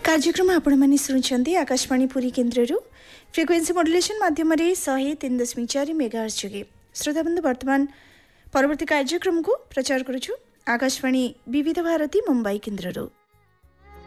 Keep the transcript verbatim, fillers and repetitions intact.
कार्यक्रम आपण माने शुणुंट आकाशवाणी पुरी केन्द्र फ्रिक्वेन्सी मॉड्यूलेशन माध्यम शहे तीन दशमिक चार मेगाहर्ट्ज जोगे श्रोताबंधु वर्तमान परवर्ती कार्यक्रम को प्रचार करुछु आकाशवाणी विविध भारती मुंबई केन्द्र।